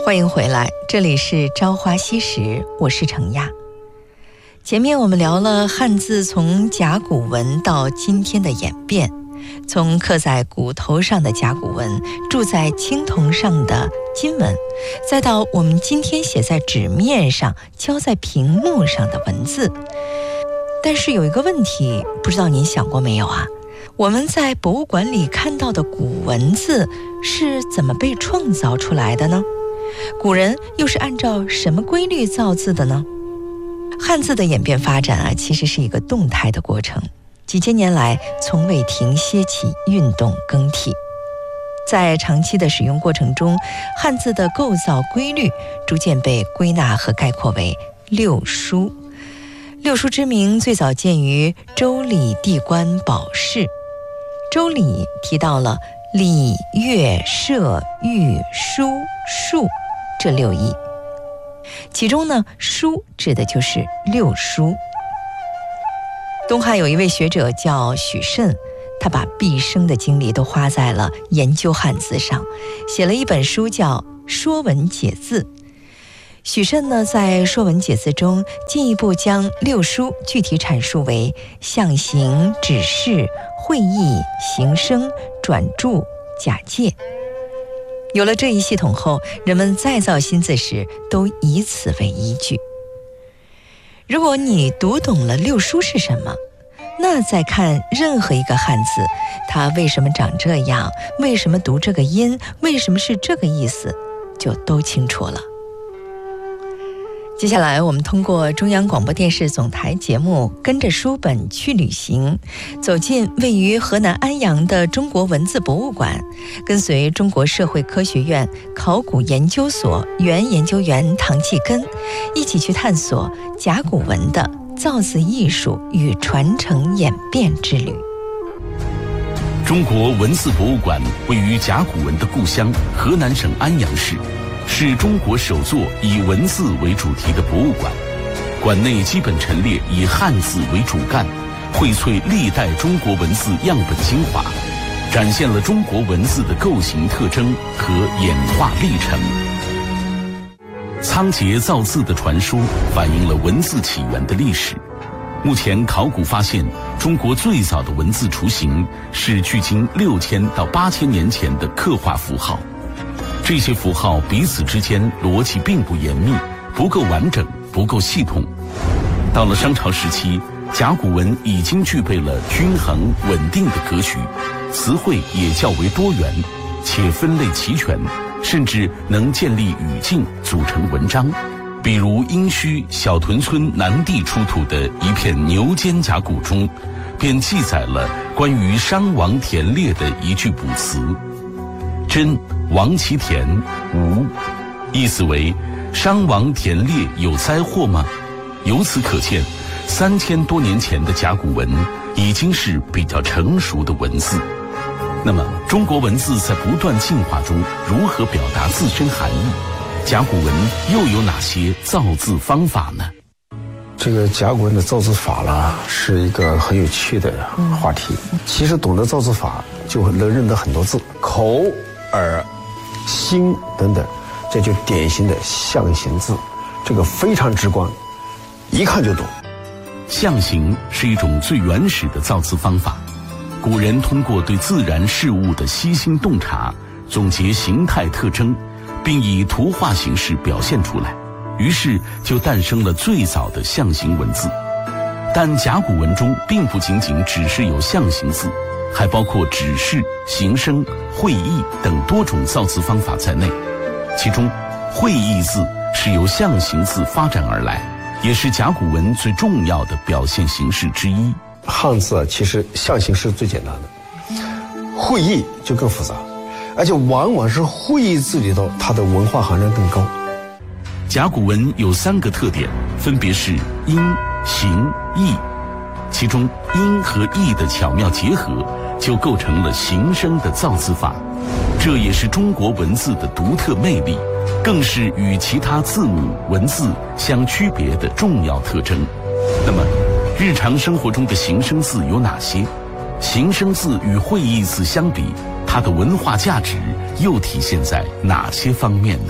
欢迎回来，这里是朝花夕拾，我是程亚。前面我们聊了汉字从甲骨文到今天的演变，从刻在骨头上的甲骨文，铸在青铜上的金文，再到我们今天写在纸面上、敲在屏幕上的文字。但是有一个问题，不知道您想过没有啊？我们在博物馆里看到的古文字是怎么被创造出来的呢？古人又是按照什么规律造字的呢？汉字的演变发展啊，其实是一个动态的过程，几千年来从未停歇起运动更替。在长期的使用过程中，汉字的构造规律逐渐被归纳和概括为六书。六书之名最早见于《周礼·地官宝释》。周礼提到了礼、乐、射、御、书、数这六艺，其中呢，书指的就是六书。东汉有一位学者叫许慎，他把毕生的精力都花在了研究汉字上，写了一本书叫《说文解字》。许慎呢，在《说文解字》中进一步将六书具体阐述为象形、指示、会意、形声、转注、假借。有了这一系统后，人们再造新字时都以此为依据。如果你读懂了六书是什么，那再看任何一个汉字，它为什么长这样，为什么读这个音，为什么是这个意思，就都清楚了。接下来我们通过中央广播电视总台节目跟着书本去旅行，走进位于河南安阳的中国文字博物馆，跟随中国社会科学院考古研究所原研究员唐继根一起去探索甲骨文的造字艺术与传承演变之旅。 中国文字博物馆位于甲骨文的故乡河南省安阳市，是中国首座以文字为主题的博物馆。馆内基本陈列以汉字为主干，荟萃历代中国文字样本精华，展现了中国文字的构型特征和演化历程。仓颉造字的传说反映了文字起源的历史。目前考古发现，中国最早的文字雏形是距今6000到8000年前的刻画符号。这些符号彼此之间逻辑并不严密，不够完整，不够系统。到了商朝时期，甲骨文已经具备了均衡稳定的格局，词汇也较为多元，且分类齐全，甚至能建立语境，组成文章。比如殷墟小屯村南地出土的一片牛肩甲骨中，便记载了关于商王田猎的一句卜辞：真王其田无，意思为商王田猎有灾祸吗？由此可见，3000多年前的甲骨文已经是比较成熟的文字。那么中国文字在不断进化中如何表达自身含义？甲骨文又有哪些造字方法呢？ 这个甲骨文的造字法啦，是一个很有趣的话题。其实懂得造字法，就能认得很多字，口、耳、心等等，这就典型的象形字，这个非常直观，一看就懂。 象形是一种最原始的造字方法，古人通过对自然事物的悉心洞察，总结形态特征，并以图画形式表现出来，于是就诞生了最早的象形文字。但甲骨文中并不仅仅只是有象形字，还包括指示、形声、会意等多种造字方法在内。其中会意字是由象形字发展而来，也是甲骨文最重要的表现形式之一。 汉字其实象形是最简单的，会意就更复杂，而且往往是会意字里头它的文化含量更高。 甲骨文有3个特点，分别是音、形、意，其中音和意的巧妙结合，就构成了形声的造字法。这也是中国文字的独特魅力，更是与其他字母文字相区别的重要特征。那么日常生活中的形声字有哪些？形声字与会意字相比，它的文化价值又体现在哪些方面呢？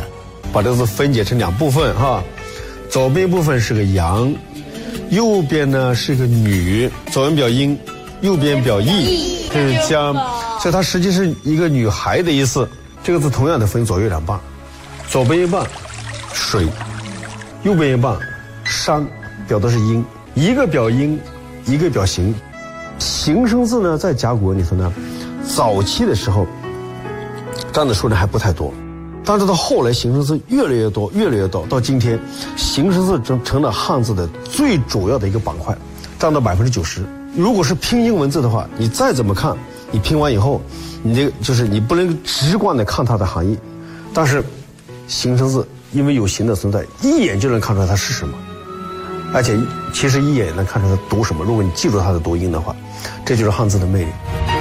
把这个字分解成2部分哈，左边部分是个阳，右边呢是个女，左边表阴，右边表义，这是江，所以它实际是一个女孩的意思。这个字同样的分左右2半，左边一半水，右边一半山，表的是阴，一个表阴，一个表形。形声字呢，在甲骨文里头呢，早期的时候占的数量还不太多，但是到后来形声字越来越多，越来越多，到今天形声字成了汉字的最主要的一个板块，占到90%。如果是拼音文字的话，你再怎么看，你拼完以后，你这个就是你不能直观的看它的含义，但是形声字因为有形的存在，一眼就能看出来它是什么，而且其实一眼也能看出它读什么。如果你记住它的读音的话，这就是汉字的魅力。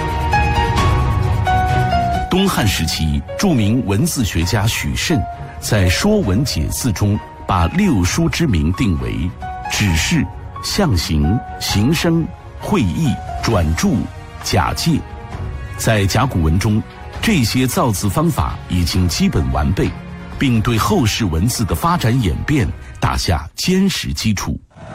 东汉时期，著名文字学家许慎在《说文解字》中把6书之名定为指示、象形、形声、会意、转注、假借。在甲骨文中，这些造字方法已经基本完备，并对后世文字的发展演变打下坚实基础。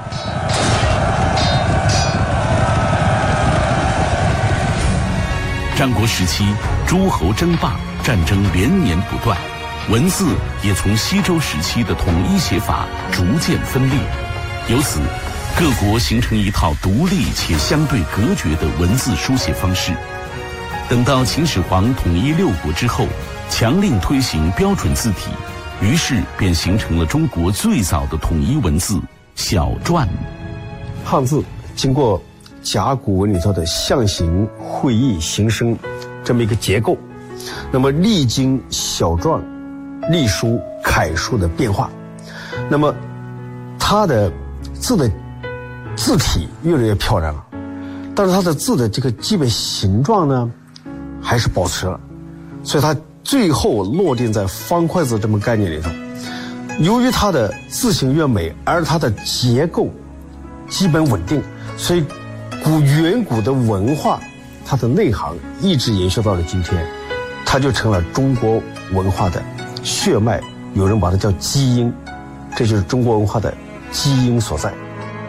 战国时期，诸侯争霸，战争连年不断，文字也从西周时期的统一写法逐渐分裂，由此各国形成一套独立且相对隔绝的文字书写方式。等到秦始皇统一6国之后，强令推行标准字体，于是便形成了中国最早的统一文字小篆。 汉字经过甲骨文里头的象形、会意、形声这么一个结构，那么历经小篆、隶书、楷书的变化，那么它的字的字体越来越漂亮了，但是它的字的这个基本形状呢还是保持了，所以它最后落定在方块字这么概念里头。由于它的字形越美，而它的结构基本稳定，所以远古的文化它的内涵一直延续到了今天，它就成了中国文化的血脉，有人把它叫基因，这就是中国文化的基因所在。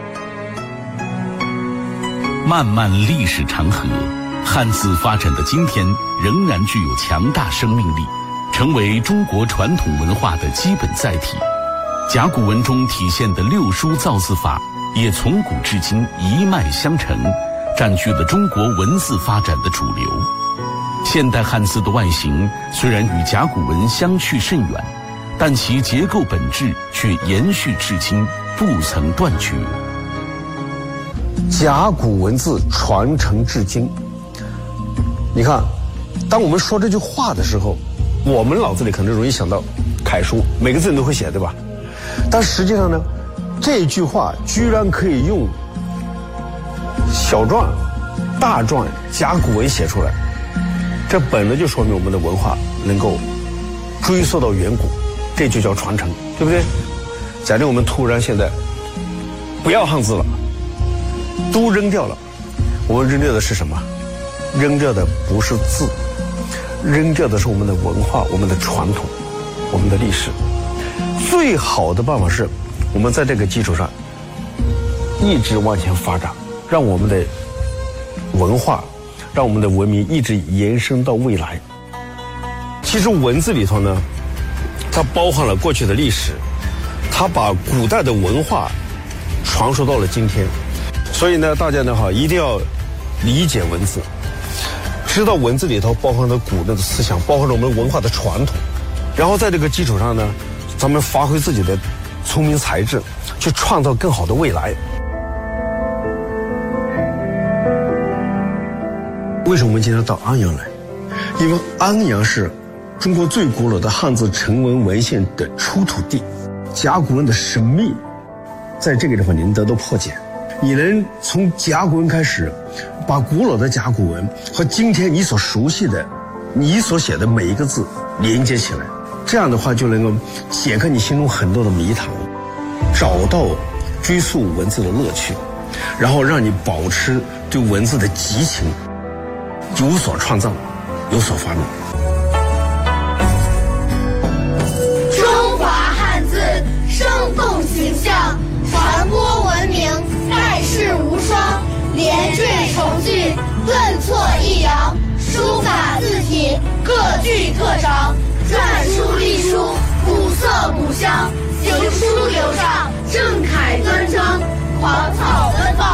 漫漫历史长河，汉字发展的今天仍然具有强大生命力，成为中国传统文化的基本载体。甲骨文中体现的6书造字法也从古至今一脉相承，占据了中国文字发展的主流。现代汉字的外形虽然与甲骨文相去甚远，但其结构本质却延续至今，不曾断绝。 甲骨文字传承至今，你看，当我们说这句话的时候，我们脑子里可能容易想到楷书，每个字你都会写，对吧？但实际上呢，这句话居然可以用小篆、大篆、甲骨文写出来，这本来就说明我们的文化能够追溯到远古，这就叫传承，对不对？假定我们突然现在不要汉字了，都扔掉了，我们扔掉的是什么？扔掉的不是字，扔掉的是我们的文化、我们的传统、我们的历史。最好的办法是我们在这个基础上一直往前发展，让我们的文化，让我们的文明一直延伸到未来。其实文字里头呢，它包含了过去的历史，它把古代的文化传输到了今天。所以呢，大家呢一定要理解文字，知道文字里头包含了古代的思想，包含了我们文化的传统，然后在这个基础上呢，咱们发挥自己的聪明才智，去创造更好的未来。为什么我们今天到安阳来？因为安阳是中国最古老的汉字成文文献的出土地，甲骨文的神秘在这个地方你能得到破解。你能从甲骨文开始，把古老的甲骨文和今天你所熟悉的、你所写的每一个字连接起来，这样的话就能够解开你心中很多的谜团，找到追溯文字的乐趣，然后让你保持对文字的激情，有所创造，有所发明。 中各具特长，篆书隶书，古色古香，行书流畅，正楷端庄，狂草奔放。